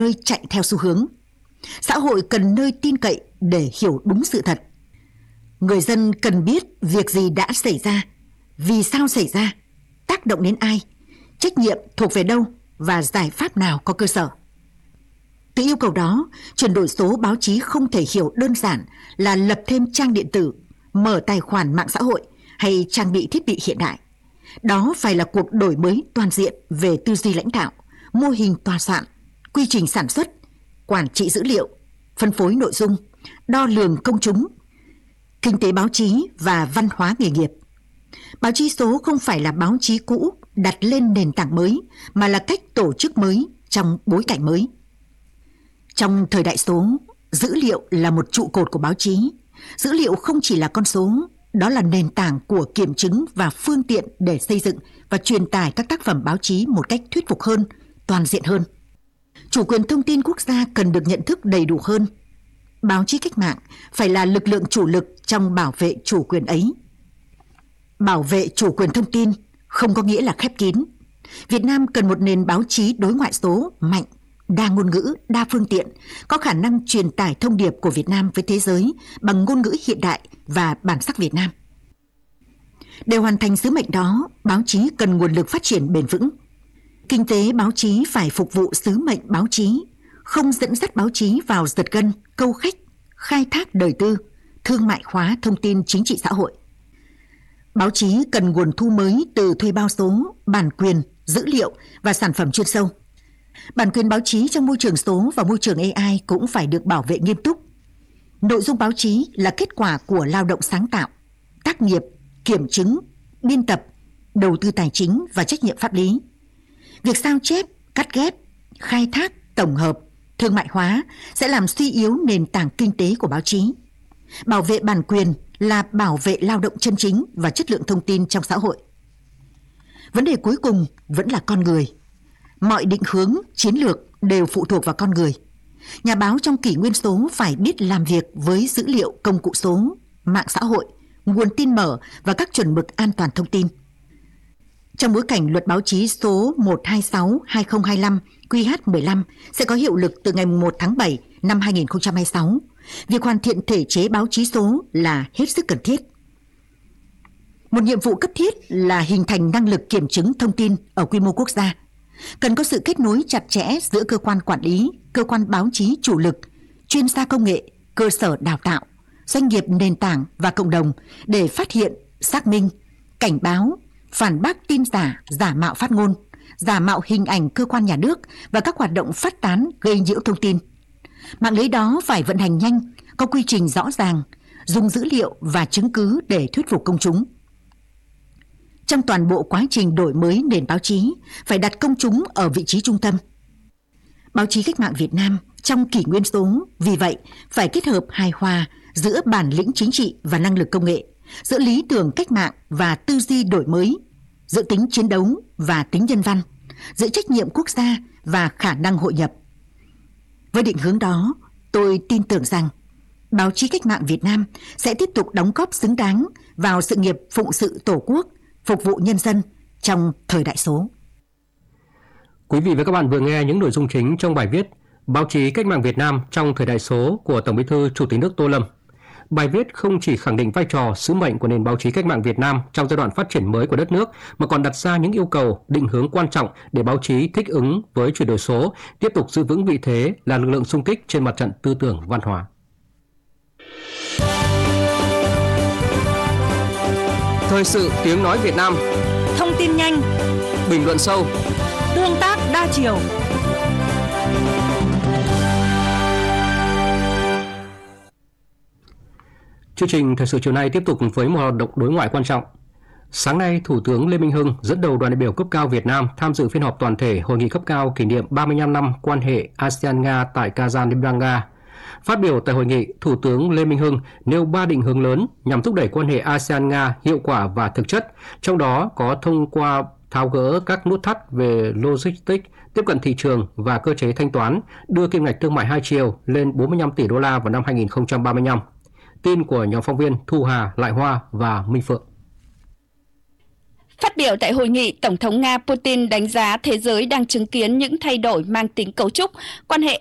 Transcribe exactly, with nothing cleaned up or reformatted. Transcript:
nơi chạy theo xu hướng. Xã hội cần nơi tin cậy để hiểu đúng sự thật. Người dân cần biết việc gì đã xảy ra, vì sao xảy ra, tác động đến ai, trách nhiệm thuộc về đâu và giải pháp nào có cơ sở. Từ yêu cầu đó, chuyển đổi số báo chí không thể hiểu đơn giản là lập thêm trang điện tử, mở tài khoản mạng xã hội hay trang bị thiết bị hiện đại. Đó phải là cuộc đổi mới toàn diện về tư duy lãnh đạo, mô hình tòa soạn, quy trình sản xuất, quản trị dữ liệu, phân phối nội dung, đo lường công chúng, kinh tế báo chí và văn hóa nghề nghiệp. Báo chí số không phải là báo chí cũ đặt lên nền tảng mới, mà là cách tổ chức mới trong bối cảnh mới. Trong thời đại số, dữ liệu là một trụ cột của báo chí. Dữ liệu không chỉ là con số, đó là nền tảng của kiểm chứng và phương tiện để xây dựng và truyền tải các tác phẩm báo chí một cách thuyết phục hơn, toàn diện hơn. Chủ quyền thông tin quốc gia cần được nhận thức đầy đủ hơn. Báo chí cách mạng phải là lực lượng chủ lực trong bảo vệ chủ quyền ấy. Bảo vệ chủ quyền thông tin không có nghĩa là khép kín. Việt Nam cần một nền báo chí đối ngoại số mạnh, đa ngôn ngữ, đa phương tiện, có khả năng truyền tải thông điệp của Việt Nam với thế giới bằng ngôn ngữ hiện đại và bản sắc Việt Nam. Để hoàn thành sứ mệnh đó, báo chí cần nguồn lực phát triển bền vững. Kinh tế báo chí phải phục vụ sứ mệnh báo chí, không dẫn dắt báo chí vào giật gân, câu khách, khai thác đời tư, thương mại hóa thông tin chính trị xã hội. Báo chí cần nguồn thu mới từ thuê bao số, bản quyền, dữ liệu và sản phẩm chuyên sâu. Bản quyền báo chí trong môi trường số và môi trường a i cũng phải được bảo vệ nghiêm túc. Nội dung báo chí là kết quả của lao động sáng tạo, tác nghiệp, kiểm chứng, biên tập, đầu tư tài chính và trách nhiệm pháp lý. Việc sao chép, cắt ghép, khai thác, tổng hợp, thương mại hóa sẽ làm suy yếu nền tảng kinh tế của báo chí. Bảo vệ bản quyền là bảo vệ lao động chân chính và chất lượng thông tin trong xã hội. Vấn đề cuối cùng vẫn là con người. Mọi định hướng, chiến lược đều phụ thuộc vào con người. Nhà báo trong kỷ nguyên số phải biết làm việc với dữ liệu công cụ số, mạng xã hội, nguồn tin mở và các chuẩn mực an toàn thông tin. Trong bối cảnh luật báo chí số một trăm hai mươi sáu trên hai nghìn không trăm hai mươi lăm Q H mười lăm sẽ có hiệu lực từ ngày mùng một tháng bảy năm hai nghìn không trăm hai mươi sáu, việc hoàn thiện thể chế báo chí số là hết sức cần thiết. Một nhiệm vụ cấp thiết là hình thành năng lực kiểm chứng thông tin ở quy mô quốc gia. Cần có sự kết nối chặt chẽ giữa cơ quan quản lý, cơ quan báo chí chủ lực, chuyên gia công nghệ, cơ sở đào tạo, doanh nghiệp nền tảng và cộng đồng để phát hiện, xác minh, cảnh báo, phản bác tin giả, giả mạo phát ngôn, giả mạo hình ảnh cơ quan nhà nước và các hoạt động phát tán gây nhiễu thông tin. Mạng lưới đó phải vận hành nhanh, có quy trình rõ ràng, dùng dữ liệu và chứng cứ để thuyết phục công chúng. Trong toàn bộ quá trình đổi mới nền báo chí, phải đặt công chúng ở vị trí trung tâm. Báo chí cách mạng Việt Nam trong kỷ nguyên số, vì vậy, phải kết hợp hài hòa giữa bản lĩnh chính trị và năng lực công nghệ, giữa lý tưởng cách mạng và tư duy đổi mới, giữa tính chiến đấu và tính nhân văn, giữa trách nhiệm quốc gia và khả năng hội nhập. Với định hướng đó, tôi tin tưởng rằng báo chí cách mạng Việt Nam sẽ tiếp tục đóng góp xứng đáng vào sự nghiệp phụng sự Tổ quốc, phục vụ nhân dân trong thời đại số. Quý vị và các bạn vừa nghe những nội dung chính trong bài viết Báo chí cách mạng Việt Nam trong thời đại số của Tổng Bí thư Chủ tịch nước Tô Lâm. Bài viết không chỉ khẳng định vai trò, sứ mệnh của nền báo chí cách mạng Việt Nam trong giai đoạn phát triển mới của đất nước, mà còn đặt ra những yêu cầu, định hướng quan trọng để báo chí thích ứng với chuyển đổi số, tiếp tục giữ vững vị thế là lực lượng xung kích trên mặt trận tư tưởng văn hóa. Thời sự tiếng nói Việt Nam. Thông tin nhanh, bình luận sâu, tương tác đa chiều. Chương trình thời sự chiều nay tiếp tục với một hoạt động đối ngoại quan trọng. Sáng nay, Thủ tướng Lê Minh Hưng dẫn đầu đoàn đại biểu cấp cao Việt Nam tham dự phiên họp toàn thể hội nghị cấp cao kỷ niệm ba mươi lăm năm quan hệ ASEAN-Nga tại Kazan, Liên bang Nga. Phát biểu tại hội nghị, Thủ tướng Lê Minh Hưng nêu ba định hướng lớn nhằm thúc đẩy quan hệ ASEAN-Nga hiệu quả và thực chất, trong đó có thông qua tháo gỡ các nút thắt về logistics, tiếp cận thị trường và cơ chế thanh toán, đưa kim ngạch thương mại hai chiều lên bốn mươi lăm tỷ đô la vào năm hai nghìn không trăm ba mươi lăm. Tin của nhóm phóng viên Thu Hà, Lại Hoa và Minh Phượng. Phát Phát biểu tại hội nghị, Tổng thống Nga Putin đánh giá thế giới đang chứng kiến những thay đổi mang tính cấu trúc. Quan hệ